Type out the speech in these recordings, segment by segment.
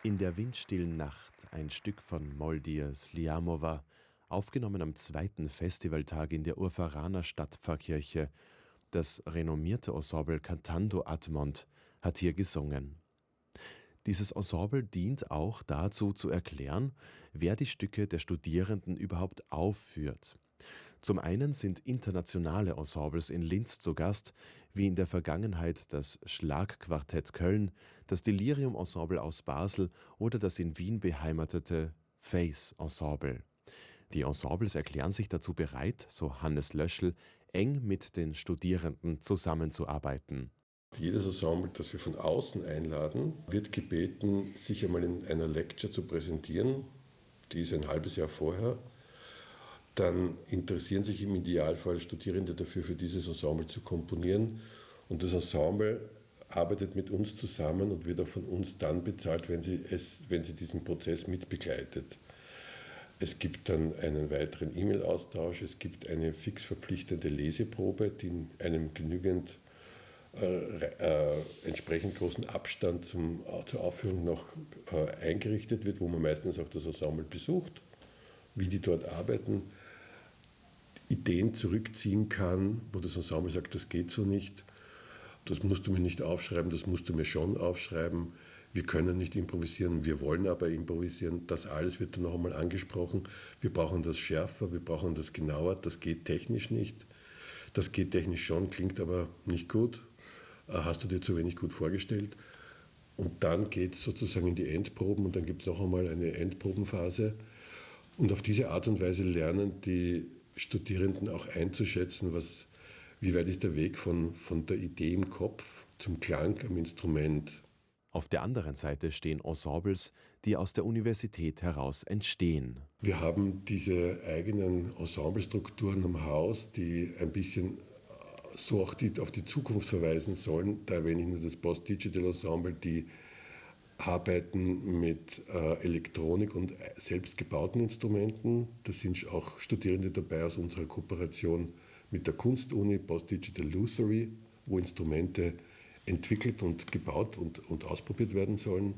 In der windstillen Nacht ein Stück von Moldir Sliamova, aufgenommen am zweiten Festivaltag in der Urfaraner Stadtpfarrkirche. Das renommierte Ensemble Cantando Admont hat hier gesungen. Dieses Ensemble dient auch dazu zu erklären, wer die Stücke der Studierenden überhaupt aufführt. Zum einen sind internationale Ensembles in Linz zu Gast, wie in der Vergangenheit das Schlagquartett Köln, das Delirium Ensemble aus Basel oder das in Wien beheimatete Face Ensemble. Die Ensembles erklären sich dazu bereit, so Hannes Löschl, eng mit den Studierenden zusammenzuarbeiten. Jedes Ensemble, das wir von außen einladen, wird gebeten, sich einmal in einer Lecture zu präsentieren. Die ist ein halbes Jahr vorher. Dann interessieren sich im Idealfall Studierende dafür, für dieses Ensemble zu komponieren. Und das Ensemble arbeitet mit uns zusammen und wird auch von uns dann bezahlt, wenn sie diesen Prozess mitbegleitet. Es gibt dann einen weiteren E-Mail-Austausch, es gibt eine fix verpflichtende Leseprobe, die in einem genügend entsprechend großen Abstand zur Aufführung noch eingerichtet wird, wo man meistens auch das Ensemble besucht, wie die dort arbeiten, Ideen zurückziehen kann, wo das Ensemble sagt, das geht so nicht, das musst du mir nicht aufschreiben, das musst du mir schon aufschreiben, wir können nicht improvisieren, wir wollen aber improvisieren, das alles wird dann noch einmal angesprochen, wir brauchen das schärfer, wir brauchen das genauer, das geht technisch nicht, das geht technisch schon, klingt aber nicht gut, hast du dir zu wenig gut vorgestellt. Und dann geht es sozusagen in die Endproben und dann gibt es noch einmal eine Endprobenphase. Und auf diese Art und Weise lernen die Studierenden auch einzuschätzen, wie weit ist der Weg von der Idee im Kopf zum Klang am Instrument. Auf der anderen Seite stehen Ensembles, die aus der Universität heraus entstehen. Wir haben diese eigenen Ensemblestrukturen am Haus, die ein bisschen so auch auf die Zukunft verweisen sollen. Da erwähne ich nur das Post-Digital Ensemble, die arbeiten mit Elektronik und selbstgebauten Instrumenten. Da sind auch Studierende dabei aus unserer Kooperation mit der Kunstuni, Post-Digital Luthery, wo Instrumente entwickelt und gebaut und ausprobiert werden sollen.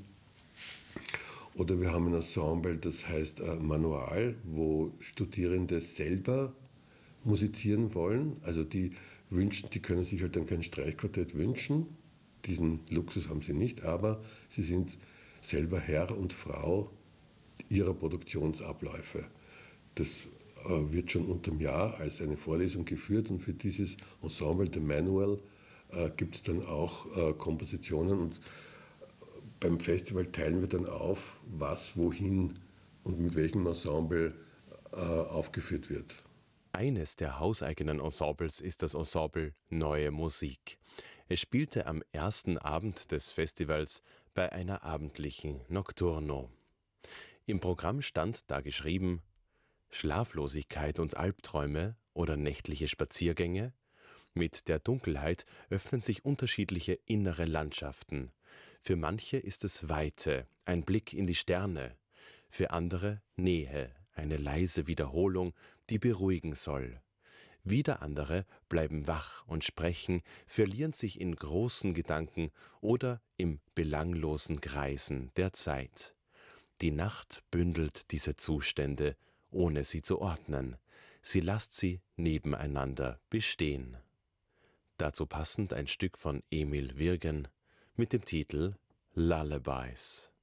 Oder wir haben ein Ensemble, das heißt Manual, wo Studierende selber musizieren wollen. Also die können sich halt dann kein Streichquartett wünschen. Diesen Luxus haben sie nicht, aber sie sind selber Herr und Frau ihrer Produktionsabläufe. Das wird schon unterm Jahr als eine Vorlesung geführt und für dieses Ensemble, The Manual, gibt es dann auch Kompositionen und beim Festival teilen wir dann auf, was, wohin und mit welchem Ensemble aufgeführt wird. Eines der hauseigenen Ensembles ist das Ensemble Neue Musik. Es spielte am ersten Abend des Festivals bei einer abendlichen Nocturno. Im Programm stand da geschrieben: Schlaflosigkeit und Albträume oder nächtliche Spaziergänge. Mit der Dunkelheit öffnen sich unterschiedliche innere Landschaften. Für manche ist es Weite, ein Blick in die Sterne. Für andere Nähe, eine leise Wiederholung, die beruhigen soll. Wieder andere bleiben wach und sprechen, verlieren sich in großen Gedanken oder im belanglosen Kreisen der Zeit. Die Nacht bündelt diese Zustände, ohne sie zu ordnen. Sie lässt sie nebeneinander bestehen. Dazu passend ein Stück von Emil Virgen mit dem Titel Lullabies.